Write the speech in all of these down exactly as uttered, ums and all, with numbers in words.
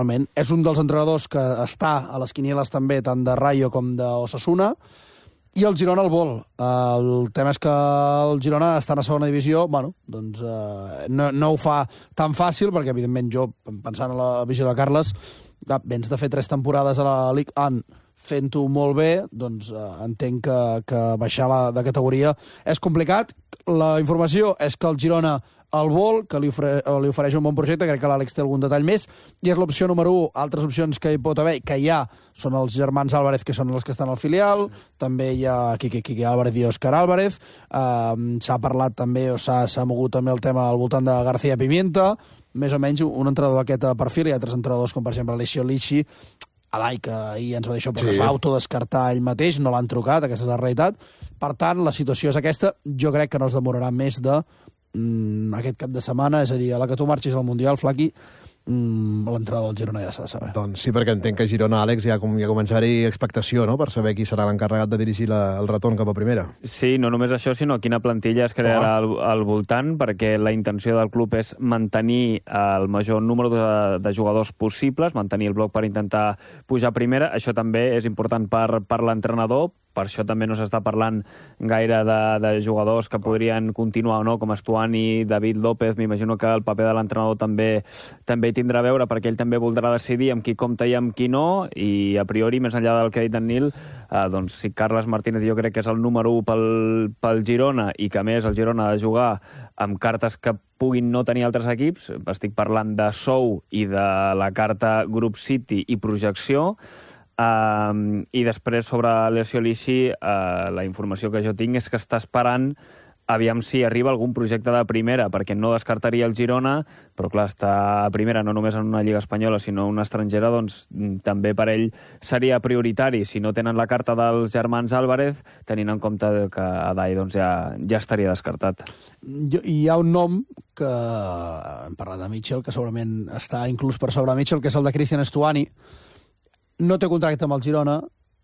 totalment. És un dels entrenadors que està a les quinieles també, tant de Rayo com d'Osasuna, i el Girona el vol. El tema és que el Girona està a segona divisió, bueno, doncs eh, no, no ho fa tan fàcil, perquè evidentment jo, pensant en la visió de Carles, vens de fer tres temporades a la Ligue un fent-ho molt bé, doncs eh, entenc que, que baixar la, de categoria és complicat. La informació és que el Girona el vol, que li, ofre, li ofereix un bon projecte, crec que l'Àlex té algun detall més, i és l'opció número un. Altres opcions que hi pot haver, que hi ha, són els germans Álvarez, que són els que estan al filial, també hi ha Quique, Quique Álvarez i Òscar Álvarez, uh, s'ha parlat també, o s'ha mogut també el tema al voltant de García Pimienta, més o menys un entrenador d'aquest perfil, i altres entrenadors com per exemple Alessio Lici, Alai, que ahir ens va dir això, però sí. Es va autodescartar ell mateix, no l'han trucat, aquesta és la realitat. Per tant, la situació és aquesta, jo crec que no es demorarà més de mm, aquest cap de setmana, és a dir, a la que tu marxis al Mundial, Flaqui, mm, l'entrada del Girona ja s'ha de saber. Doncs sí, perquè entenc que Girona, Àlex, ja, com, ja comença a haver-hi expectació, no?, per saber qui serà l'encarregat de dirigir la, el retorn cap a primera. Sí, no només això, sinó quina plantilla es crearà al, al voltant, perquè la intenció del club és mantenir el major número de, de jugadors possibles, mantenir el bloc per intentar pujar a primera. Això també és important per, per l'entrenador, per això també no s'està parlant gaire de, de jugadors que podrien continuar o no, com Estuani, David López. M'imagino que el paper de l'entrenador també també hi tindrà a veure, perquè ell també voldrà decidir amb qui compta i amb qui no, i a priori, més enllà del que ha dit en Nil, eh, doncs si Carles Martínez jo crec que és el número u pel, pel Girona, i que a més el Girona ha de jugar amb cartes que puguin no tenir altres equips, estic parlant de sou i de la carta Group City i projecció. Uh, i després sobre Alessio Lici, uh, la informació que jo tinc és que està esperant aviam si arriba algun projecte de primera, perquè no descartaria el Girona, però clar, està a primera no només en una lliga espanyola sinó una estrangera, doncs també per ell seria prioritari. Si no tenen la carta dels germans Álvarez, tenint en compte que Adai doncs, ja, ja estaria descartat. Hi ha un nom que hem parlat de Mitchell, que segurament està inclús per sobre Mitchell, que és el de Cristian Estuani. No té contracte amb el Girona,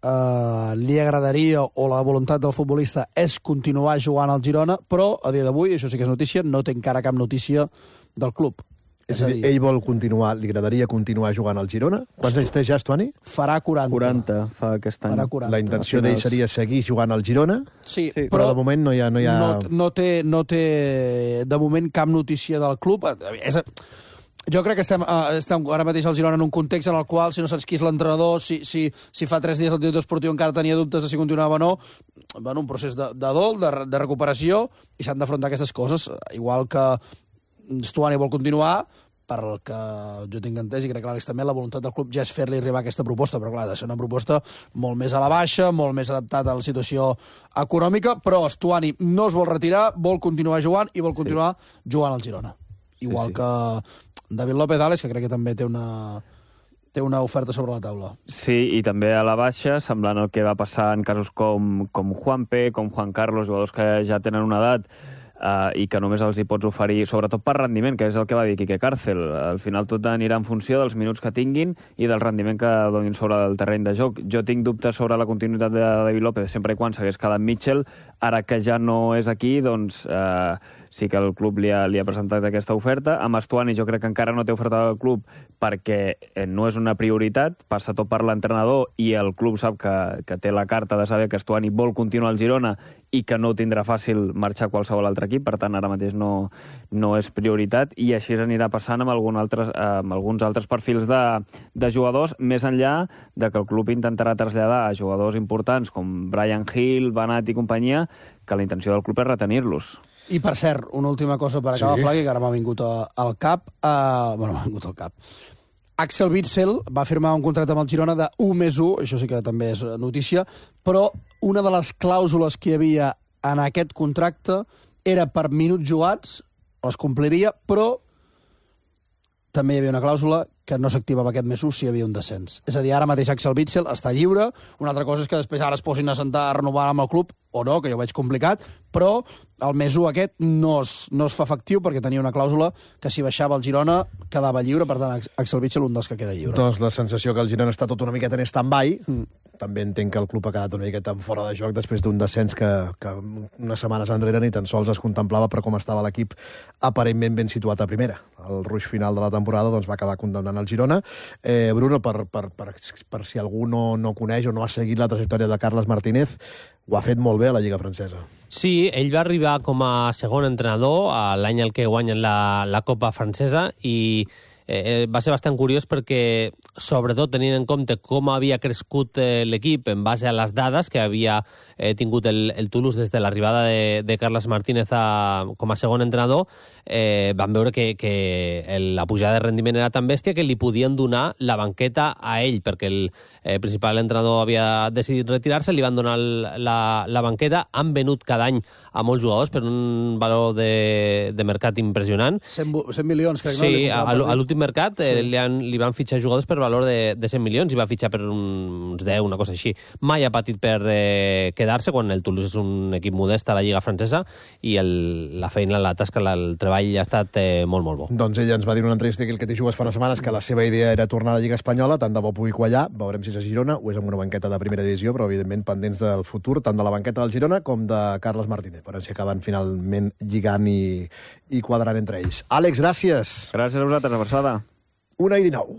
uh, li agradaria, o la voluntat del futbolista és continuar jugant al Girona, però a dia d'avui, això sí que és notícia, no té encara cap notícia del club. És, és a dir, ell vol continuar, li agradaria continuar jugant al Girona? Quants anys té ja, Estuani? Farà quaranta. quaranta, fa aquest any. Farà quaranta. La intenció d'ell seria seguir jugant al Girona? Sí, sí. Però, però de moment no hi ha... No, hi ha... no, no, té, no té, de moment, cap notícia del club. És... Jo crec que estem, uh, estem ara mateix al Girona en un context en el qual, si no saps qui és l'entrenador, si, si, si fa tres dies el director esportiu encara tenia dubtes de si continuava o no, bueno, un procés de, de dol, de, de recuperació, i s'han d'afrontar aquestes coses. Igual que Estuani vol continuar, per el que jo tinc entès, i crec que l'Àlex també, la voluntat del club ja és fer-li arribar aquesta proposta, però clar, ha de ser una proposta molt més a la baixa, molt més adaptada a la situació econòmica, però Estuani no es vol retirar, vol continuar jugant i vol continuar sí. jugant al Girona. Igual sí, sí. que David López Àlex, que crec que també té una, té una oferta sobre la taula. Sí, i també a la baixa, semblant el que va passar en casos com, com Juanpe, com Juan Carlos, jugadors que ja tenen una edat uh, i que només els hi pots oferir, sobretot per rendiment, que és el que va dir Quique Cárcel. Al final tot anirà en funció dels minuts que tinguin i del rendiment que donin sobre el terreny de joc. Jo tinc dubtes sobre la continuïtat de David López, sempre i quan s'hagués quedat Mitchell. Ara que ja no és aquí, doncs... Uh, sí que el club li ha, li ha presentat aquesta oferta. Amb Estuani jo crec que encara no té oferta del club perquè no és una prioritat, passa tot per l'entrenador i el club sap que, que té la carta de saber que Estuani vol continuar al Girona i que no tindrà fàcil marxar a qualsevol altre equip, per tant ara mateix no, no és prioritat, i així anirà passant amb, algun altres, amb alguns altres perfils de, de jugadors, més enllà de que el club intentarà traslladar a jugadors importants com Brian Hill, Banat i companyia, que la intenció del club és retenir-los. I, per cert, una última cosa per acabar, sí. Flaqui, que ara m'ha vingut al cap. Uh, bueno, m'ha vingut al cap. Axel Witsel va firmar un contracte amb el Girona de u més u, això sí que també és notícia, però una de les clàusules que hi havia en aquest contracte era per minuts jugats, les compliria, però també hi havia una clàusula que no s'activava aquest més u si hi havia un descens. És a dir, ara mateix Axel Witsel està lliure, una altra cosa és que després ara es posin a sentar a renovar amb el club, o no, que jo ho veig complicat, però el més u aquest no es, no es fa efectiu perquè tenia una clàusula que si baixava el Girona quedava lliure, per tant Axel Witsel un dels que queda lliure. Doncs la sensació que el Girona està tot una miqueta en stand-by, mm. també entenc que el club ha quedat una miqueta fora de joc després d'un descens que, que unes setmanes enrere ni tan sols es contemplava per com estava l'equip aparentment ben situat a primera. El ruix final de la temporada doncs, va acabar condemnant el Girona. Eh, Bruno, per, per, per, per si algú no, no coneix o no ha seguit la trajectòria de Carles Martínez, ho ha fet molt bé a la Lliga Francesa. Sí, ell va arribar com a segon entrenador l'any en què guanyen la, la Copa Francesa i eh, va ser bastant curiós perquè, sobretot tenint en compte com havia crescut eh, l'equip en base a les dades que havia eh, tingut el, el Toulouse des de l'arribada de, de Carles Martínez a, com a segon entrenador, eh, van veure que, que el, la pujada de rendiment era tan bèstia que li podien donar la banqueta a ell, perquè el eh, principal entrenador havia decidit retirar-se, li van donar el, la, la banqueta, han venut cada any a molts jugadors per un valor de, de mercat impressionant. cent, cent milions, crec. Sí, no? a, a l'últim mercat eh, sí. li, han, li van fitxar jugadors per valor de, de cent milions i va fitxar per uns deu, una cosa així. Mai ha patit per eh, quedar-se, quan el Toulouse és un equip modest a la Lliga Francesa i el, la feina, la tasca, el treball ha estat eh, molt, molt bo. Doncs ell ens va dir en una entrevista aquí el que t'hi jugues fa unes setmanes que la seva idea era tornar a la Lliga Espanyola, tant de bo pugui quallar, veurem si és a Girona o és amb una banqueta de primera divisió, però evidentment pendents del futur, tant de la banqueta del Girona com de Carles Martínez, veurem si acaben finalment lligant i, i quadrant entre ells. Àlex, gràcies. Gràcies a vosaltres, abraçada. Una i dinou.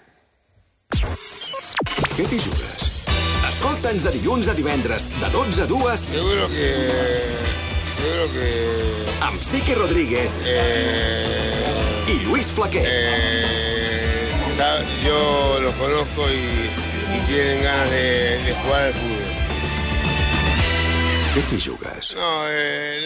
Què t'hi jugues? Escolta'ns de dilluns a divendres, de dotze a dues... Seguro que... Seguro que... Amb Sique Rodríguez Eh, i Lluís Flaquer. eh, sa- yo los conozco y, y tienen ganas de, de jugar al fútbol. Què t'hi jugues? No, eh,